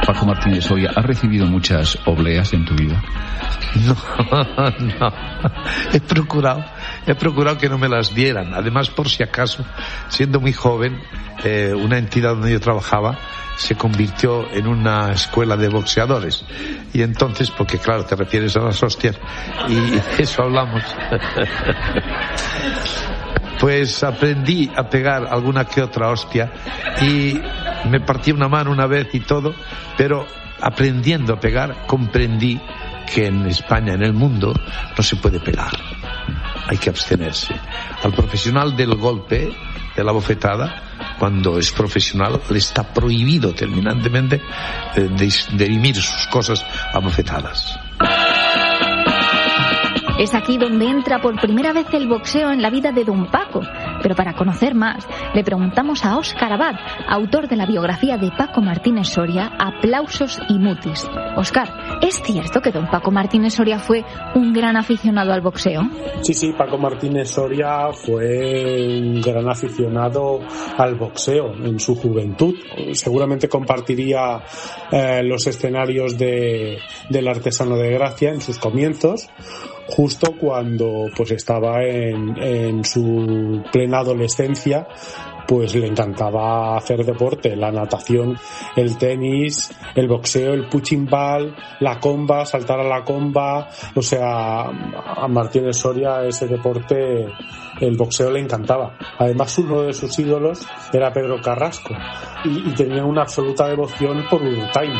Paco Martínez Soria, ¿has recibido muchas obleas en tu vida? No. He procurado que no me las dieran. Además, por si acaso, siendo muy joven, una entidad donde yo trabajaba se convirtió en una escuela de boxeadores. Y entonces, porque claro, te refieres a las hostias, y de eso hablamos. Pues aprendí a pegar alguna que otra hostia y me partí una mano una vez y todo, pero aprendiendo a pegar comprendí que en España, en el mundo, no se puede pegar. Hay que abstenerse. Al profesional del golpe, de la bofetada, cuando es profesional, le está prohibido terminantemente dirimir sus cosas a bofetadas. Es aquí donde entra por primera vez el boxeo en la vida de don Paco. Pero para conocer más, le preguntamos a Óscar Abad, autor de la biografía de Paco Martínez Soria, Aplausos y Mutis. Óscar, ¿es cierto que don Paco Martínez Soria fue un gran aficionado al boxeo? Sí, Paco Martínez Soria fue un gran aficionado al boxeo en su juventud. Seguramente compartiría los escenarios del Artesano de Gracia en sus comienzos, justo cuando pues estaba en su plena adolescencia. Pues le encantaba hacer deporte, la natación, el tenis, el boxeo, el punching ball, la comba, saltar a la comba. O sea, a Martínez Soria ese deporte, el boxeo, le encantaba. Además, uno de sus ídolos era Pedro Carrasco y tenía una absoluta devoción por Urtain.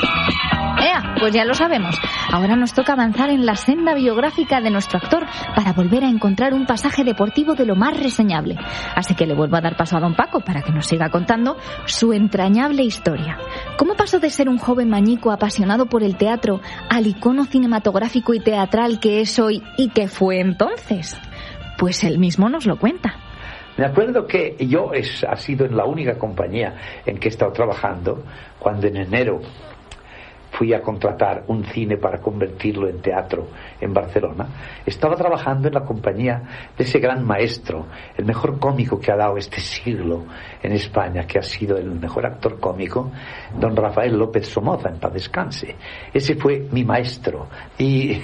Pues ya lo sabemos. Ahora nos toca avanzar en la senda biográfica de nuestro actor para volver a encontrar un pasaje deportivo de lo más reseñable. Así que le vuelvo a dar paso a don Paco para que nos siga contando su entrañable historia. ¿Cómo pasó de ser un joven mañico apasionado por el teatro al icono cinematográfico y teatral que es hoy y que fue entonces? Pues él mismo nos lo cuenta. Me acuerdo que yo ha sido en la única compañía en que he estado trabajando cuando en enero fui a contratar un cine para convertirlo en teatro en Barcelona. Estaba trabajando en la compañía de ese gran maestro, el mejor cómico que ha dado este siglo en España, que ha sido el mejor actor cómico, don Rafael López Somoza, en paz descanse. Ese fue mi maestro y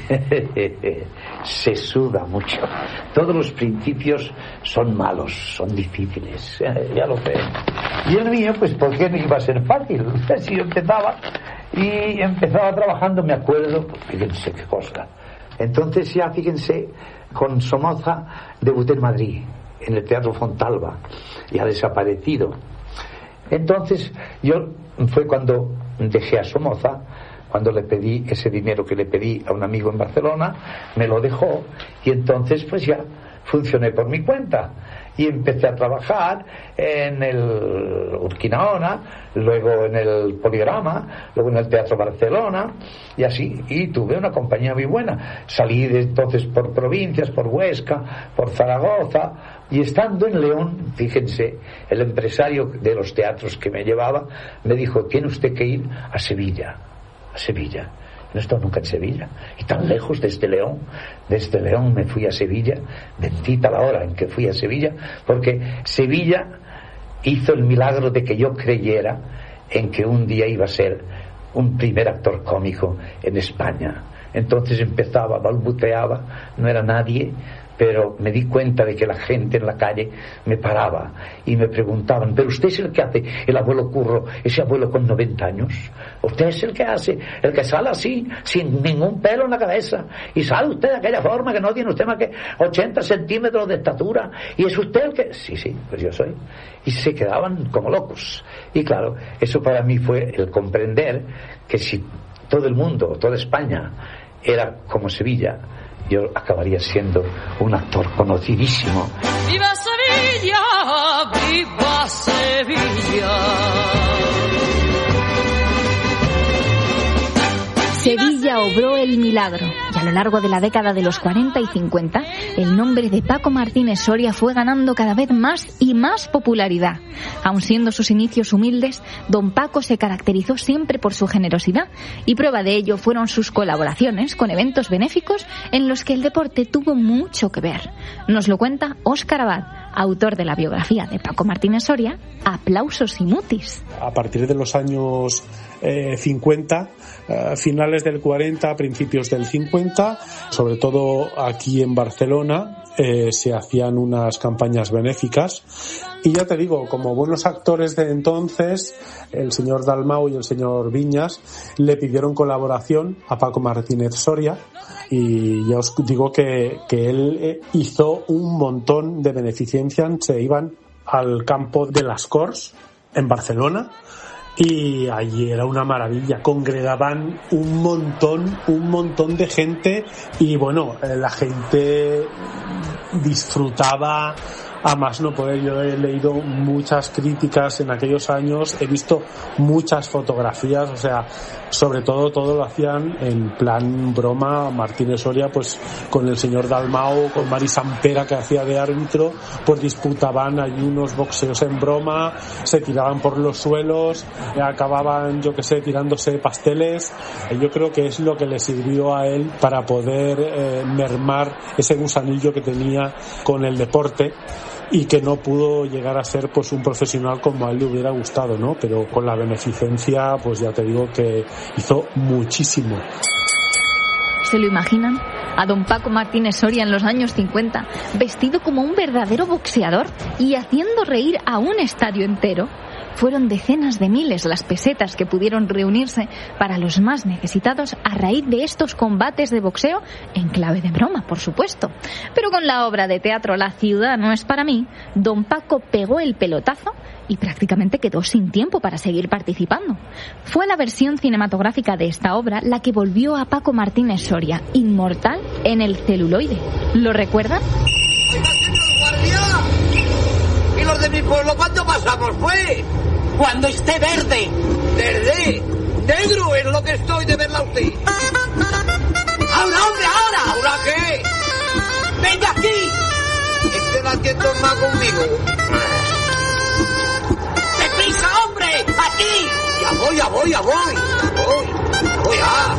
se suda mucho. Todos los principios son malos, son difíciles, ya lo sé. Y el mío, pues, ¿por qué no iba a ser fácil? Si yo empezaba trabajando, me acuerdo, fíjense qué cosa. Entonces ya, fíjense, con Somoza debuté en Madrid, en el Teatro Fontalba, y ha desaparecido. Entonces fue cuando dejé a Somoza, cuando le pedí ese dinero que le pedí a un amigo en Barcelona, me lo dejó, y entonces pues ya funcioné por mi cuenta. Y empecé a trabajar en el Urquinaona, luego en el Poligrama, luego en el Teatro Barcelona, y así, y tuve una compañía muy buena. Salí entonces por provincias, por Huesca, por Zaragoza, y estando en León, fíjense, el empresario de los teatros que me llevaba me dijo: tiene usted que ir a Sevilla. No he estado nunca en Sevilla, y tan lejos desde León. Desde León me fui a Sevilla, bendita la hora en que fui a Sevilla, porque Sevilla hizo el milagro de que yo creyera en que un día iba a ser un primer actor cómico en España. Entonces empezaba, balbuceaba, no era nadie, pero me di cuenta de que la gente en la calle me paraba y me preguntaban: ¿pero usted es el que hace el abuelo Curro, ese abuelo con 90 años? ¿Usted es el que sale así, sin ningún pelo en la cabeza, y sale usted de aquella forma que no tiene usted más que 80 centímetros de estatura, y es usted el que...? Sí, pues yo soy. Y se quedaban como locos. Y claro, eso para mí fue el comprender que si todo el mundo, toda España era como Sevilla, yo acabaría siendo un actor conocidísimo. ¡Viva Sevilla! ¡Viva Sevilla! Sevilla obró el milagro, y a lo largo de la década de los 40 y 50, el nombre de Paco Martínez Soria fue ganando cada vez más y más popularidad. Aun siendo sus inicios humildes, don Paco se caracterizó siempre por su generosidad, y prueba de ello fueron sus colaboraciones con eventos benéficos en los que el deporte tuvo mucho que ver. Nos lo cuenta Óscar Abad, autor de la biografía de Paco Martínez Soria, Aplausos y Mutis. A partir de los años 50, finales del 40, principios del 50, sobre todo aquí en Barcelona, se hacían unas campañas benéficas. Y ya te digo, como buenos actores de entonces, el señor Dalmau y el señor Viñas le pidieron colaboración a Paco Martínez Soria, y ya os digo que él hizo un montón de beneficencia. Se iban al campo de las Corts en Barcelona y allí era una maravilla, congregaban un montón de gente, y bueno, la gente disfrutaba a más no poder. Yo he leído muchas críticas en aquellos años, he visto muchas fotografías, o sea, sobre todo lo hacían en plan broma. Martínez Soria, pues con el señor Dalmau, con Mari Sampera, que hacía de árbitro, pues disputaban allí unos boxeos en broma, se tiraban por los suelos, acababan, yo que sé, tirándose pasteles. Yo creo que es lo que le sirvió a él para poder mermar ese gusanillo que tenía con el deporte, y que no pudo llegar a ser pues un profesional como a él le hubiera gustado, ¿no? Pero con la beneficencia, pues ya te digo que hizo muchísimo. ¿Se lo imaginan? A don Paco Martínez Soria en los años 50, vestido como un verdadero boxeador y haciendo reír a un estadio entero. Fueron decenas de miles las pesetas que pudieron reunirse para los más necesitados a raíz de estos combates de boxeo, en clave de broma, por supuesto. Pero con la obra de teatro La ciudad no es para mí, don Paco pegó el pelotazo y prácticamente quedó sin tiempo para seguir participando. Fue la versión cinematográfica de esta obra la que volvió a Paco Martínez Soria inmortal en el celuloide. ¿Lo recuerdan? ¡Oiga, señor guardia! ¿Y los de mi pueblo cuándo pasamos, pues? Cuando esté verde. ¿Verde? Negro es lo que estoy de verla a usted. ¡Ahora, hombre, ahora! ¿Ahora qué? ¡Venga aquí! Este la tienda más conmigo. ¡Deprisa, hombre! ¡Aquí! Ya voy. Voy a...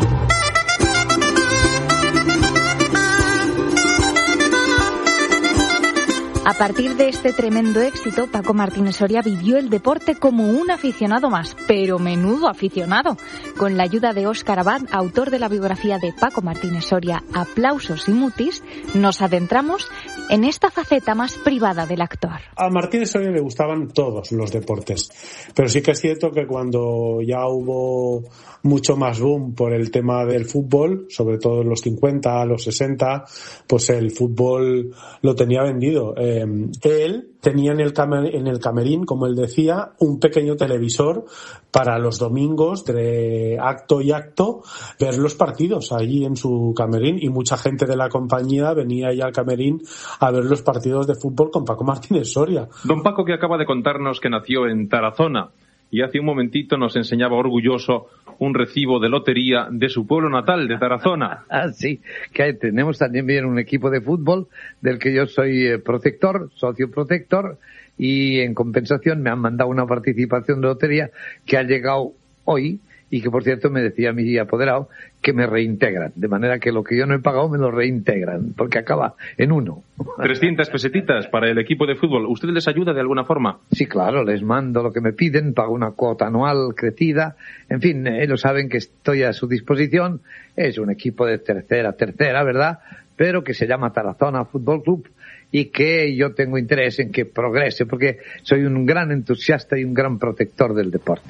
A partir de este tremendo éxito, Paco Martínez Soria vivió el deporte como un aficionado más, pero menudo aficionado. Con la ayuda de Óscar Abad, autor de la biografía de Paco Martínez Soria, Aplausos y Mutis, nos adentramos en esta faceta más privada del actor. A Martínez Soria le gustaban todos los deportes, pero sí que es cierto que cuando ya hubo mucho más boom por el tema del fútbol, sobre todo en los 50, los 60, pues el fútbol lo tenía vendido. Él tenía en el camerín, como él decía, un pequeño televisor para los domingos, de acto y acto, ver los partidos allí en su camerín, y mucha gente de la compañía venía ya al camerín a ver los partidos de fútbol con Paco Martínez Soria. Don Paco, que acaba de contarnos que nació en Tarazona y hace un momentito nos enseñaba orgulloso un recibo de lotería de su pueblo natal, de Tarazona. Ah, sí, que tenemos también bien un equipo de fútbol del que yo soy protector, socio protector, y en compensación me han mandado una participación de lotería que ha llegado hoy, y que por cierto me decía mi apoderado que me reintegran, de manera que lo que yo no he pagado me lo reintegran, porque acaba en 1. 300 pesetitas para el equipo de fútbol. ¿Usted les ayuda de alguna forma? Sí, claro, les mando lo que me piden, pago una cuota anual crecida, en fin, ellos saben que estoy a su disposición. Es un equipo de tercera, ¿verdad?, pero que se llama Tarazona Fútbol Club, y que yo tengo interés en que progrese, porque soy un gran entusiasta y un gran protector del deporte.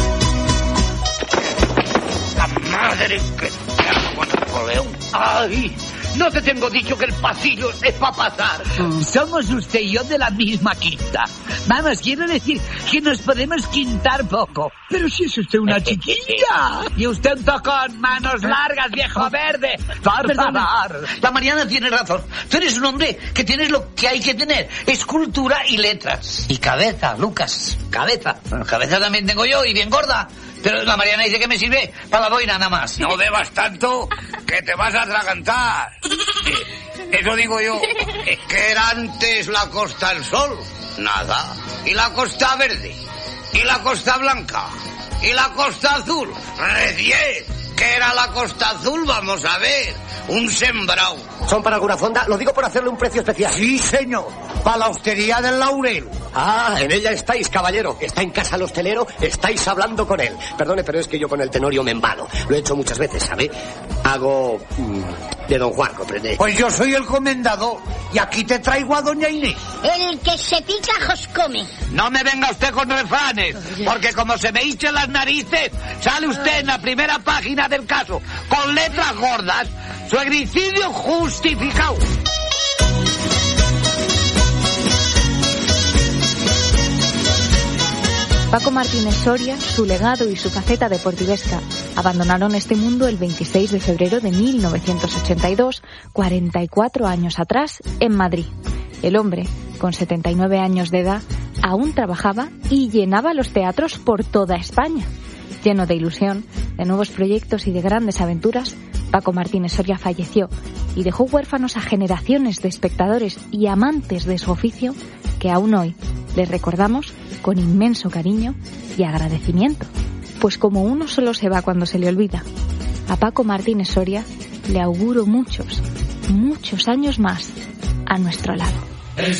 ¡Madre que te hago, Napoleón! ¡Ay! ¿No te tengo dicho que el pasillo es para pasar? Somos usted y yo de la misma quinta. Vamos, quiero decir que nos podemos quintar poco. Pero si es usted una chiquilla. Y usted un tocón, manos largas, viejo verde. Por favor. La Mariana tiene razón. Tú eres un hombre que tienes lo que hay que tener. Escultura y letras. Y cabeza, Lucas. Cabeza. Bueno, cabeza también tengo yo, y bien gorda. Pero la Mariana dice que me sirve para la boina nada más. No bebas tanto que te vas a atragantar. Eso digo yo. ¿Qué era antes la Costa del Sol? Nada. ¿Y la Costa Verde? ¿Y la Costa Blanca? ¿Y la Costa Azul? Recién. ¿Qué era la Costa Azul? Vamos a ver. Un sembrado. ¿Son para alguna fonda? Lo digo por hacerle un precio especial. Sí, señor. para la hostería del Laurel. Ah, en ella estáis, caballero. Está en casa el hostelero, estáis hablando con él. Perdone, pero es que yo con el Tenorio me embalo. Lo he hecho muchas veces, ¿sabe? Hago de don Juan, ¿comprende? Pues yo soy el comendador y aquí te traigo a doña Inés. El que se pica, os come. No me venga usted con refranes, porque como se me hinchen las narices, sale usted en la primera página del caso, con letras gordas, suegricidio justificado. Paco Martínez Soria, su legado y su faceta deportivesca abandonaron este mundo el 26 de febrero de 1982, 44 años atrás, en Madrid. El hombre, con 79 años de edad, aún trabajaba y llenaba los teatros por toda España. Lleno de ilusión, de nuevos proyectos y de grandes aventuras, Paco Martínez Soria falleció y dejó huérfanos a generaciones de espectadores y amantes de su oficio que aún hoy les recordamos con inmenso cariño y agradecimiento. Pues como uno solo se va cuando se le olvida, a Paco Martínez Soria le auguro muchos, muchos años más a nuestro lado.